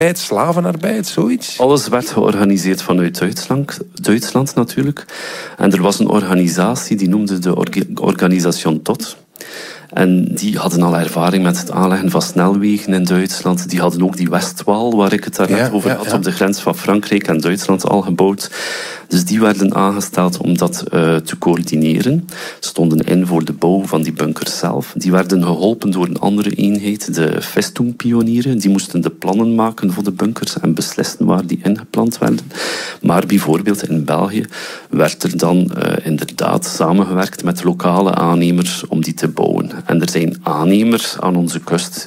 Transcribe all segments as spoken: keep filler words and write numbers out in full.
slavenarbeid, zoiets? Alles werd georganiseerd vanuit Duitsland, Duitsland natuurlijk. En er was een organisatie, die noemde de Orga- Organisation T O T. En die hadden al ervaring met het aanleggen van snelwegen in Duitsland. Die hadden ook die Westwaal, waar ik het daarnet ja, over had, ja, ja. op de grens van Frankrijk en Duitsland al gebouwd. Dus die werden aangesteld om dat uh, te coördineren. Stonden in voor de bouw van die bunkers zelf. Die werden geholpen door een andere eenheid, de Festung-pionieren. Die moesten de plannen maken voor de bunkers en beslissen waar die ingeplant werden. Maar bijvoorbeeld in België werd er dan uh, inderdaad samengewerkt met lokale aannemers om die te bouwen. En er zijn aannemers aan onze kust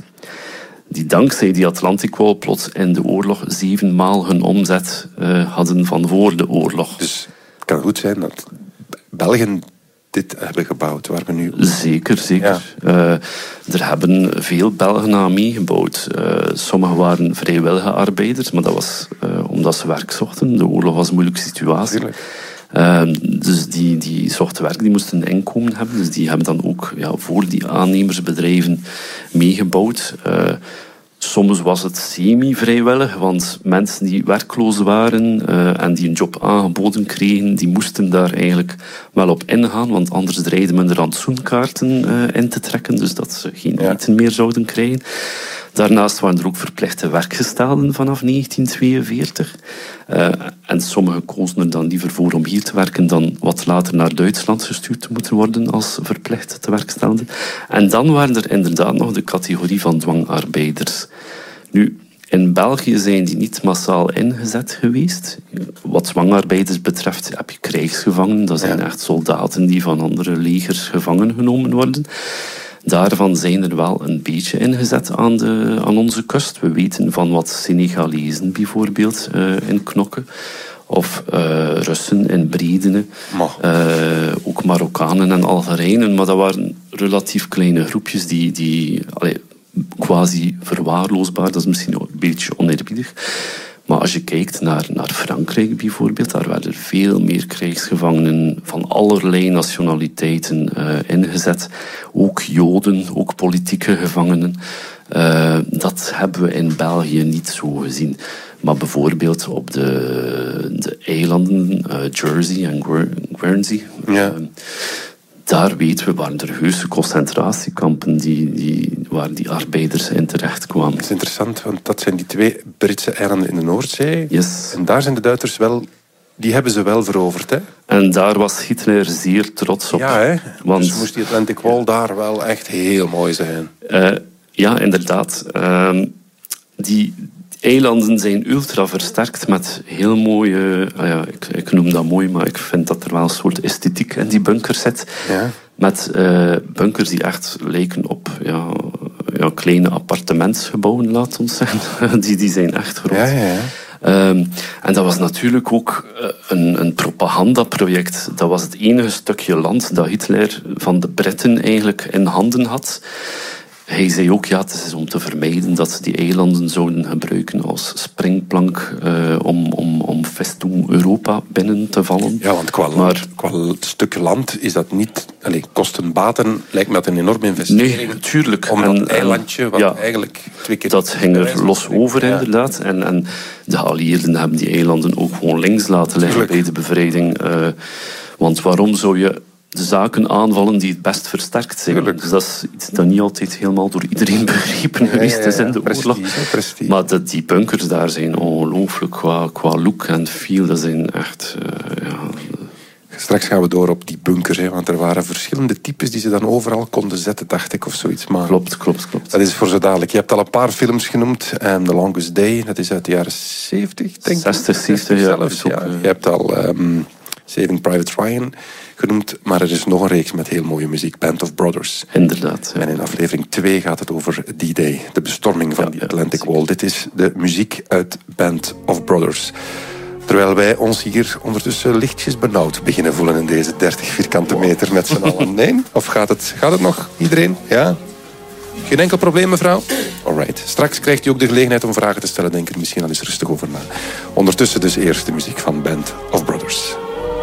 die dankzij die Atlantikwall plots in de oorlog zevenmaal hun omzet uh, hadden van voor de oorlog. Dus het kan goed zijn dat Belgen dit hebben gebouwd, waar we nu... Zeker, zeker. Ja. Uh, er hebben veel Belgen aan meegebouwd. Uh, sommigen waren vrijwillige arbeiders, maar dat was uh, omdat ze werk zochten. De oorlog was een moeilijke situatie. Uh, dus die, die zochten werk, die moesten een inkomen hebben. Dus die hebben dan ook ja, voor die aannemersbedrijven meegebouwd. Uh, soms was het semi-vrijwillig, want mensen die werkloos waren uh, en die een job aangeboden kregen, die moesten daar eigenlijk wel op ingaan, want anders dreigde men de rantsoenkaarten uh, in te trekken, dus dat ze geen ja. eten meer zouden krijgen. Daarnaast waren er ook verplichte werkgestelden vanaf negentien tweeënveertig. Uh, en sommigen kozen er dan liever voor om hier te werken dan wat later naar Duitsland gestuurd te moeten worden als verplichte te werkstellenden. En dan waren er inderdaad nog de categorie van dwangarbeiders. Nu, in België zijn die niet massaal ingezet geweest. Wat dwangarbeiders betreft heb je krijgsgevangenen. Dat zijn ja. echt soldaten die van andere legers gevangen genomen worden. Daarvan zijn er wel een beetje ingezet aan, de, aan onze kust. We weten van wat Senegalezen bijvoorbeeld uh, in Knokke. Of uh, Russen in Bredene. Uh, ook Marokkanen en Algerijnen. Maar dat waren relatief kleine groepjes die, die allee, quasi verwaarloosbaar. Dat is misschien een beetje oneerbiedig. Maar als je kijkt naar, naar Frankrijk bijvoorbeeld, daar werden veel meer krijgsgevangenen van allerlei nationaliteiten uh, ingezet. Ook Joden, ook politieke gevangenen. Uh, dat hebben we in België niet zo gezien. Maar bijvoorbeeld op de, de eilanden, uh, Jersey en Guernsey... Ja. Uh, daar weten we, waren er heuse concentratiekampen die, die, waar die arbeiders in terecht kwamen. Dat is interessant, want dat zijn die twee Britse eilanden in de Noordzee. Yes. En daar zijn de Duitsers wel... Die hebben ze wel veroverd, hè? En daar was Hitler zeer trots op. Ja, hè? Want, dus moest die Atlantic Wall ja. daar wel echt heel mooi zijn. Uh, ja, inderdaad. Uh, die... eilanden zijn ultra versterkt met heel mooie... Ah ja, ik, ik noem dat mooi, maar ik vind dat er wel een soort esthetiek in die bunkers zit. Ja. Met uh, bunkers die echt lijken op ja, ja, kleine appartementsgebouwen, laat ons zeggen. die, die zijn echt groot. Ja, ja, ja. Um, en dat was natuurlijk ook een, een propagandaproject. Dat was het enige stukje land dat Hitler van de Britten eigenlijk in handen had. Hij zei ook, ja, het is om te vermijden dat ze die eilanden zouden gebruiken als springplank uh, om, om, om Festung Europa binnen te vallen. Ja, want qua, maar, qua stuk land is dat niet... Allez, kosten-baten lijkt me dat een enorme investering. Nee, natuurlijk. Om en, dat eilandje, wat ja, eigenlijk twee keer... Dat ging er los over, ja. inderdaad. En, en de geallieerden hebben die eilanden ook gewoon links laten liggen tuurlijk. Bij de bevrijding. Uh, want waarom zou je de zaken aanvallen die het best versterkt zijn? Tuurlijk. Dus dat is iets dat niet altijd helemaal door iedereen begrepen geweest is in de prestige, oorlog. Prestige. Maar de, die bunkers daar zijn ongelooflijk qua, qua look en feel. Dat zijn echt... Uh, ja, Straks gaan we door op die bunkers, hè, want er waren verschillende types die ze dan overal konden zetten, dacht ik, of zoiets. Maar klopt, klopt, klopt. Dat is voor zo dadelijk. Je hebt al een paar films genoemd. Um, The Longest Day, dat is uit de jaren zeventig, denk ik. zestig, zeventig, ja. Zelfs, ja. Uh... Je hebt al um, Saving Private Ryan genoemd, maar er is nog een reeks met heel mooie muziek, Band of Brothers. Inderdaad. Ja. En in aflevering twee gaat het over D-Day, de bestorming van ja, die Atlantic ja, Wall. Dit is de muziek uit Band of Brothers. Terwijl wij ons hier ondertussen lichtjes benauwd beginnen voelen in deze dertig vierkante meter met z'n allen. Nee? Of gaat het, gaat het nog, iedereen? Ja? Geen enkel probleem, mevrouw? Alright. Straks krijgt u ook de gelegenheid om vragen te stellen. Denk er misschien al eens rustig over na. Ondertussen dus eerst de muziek van Band of Brothers.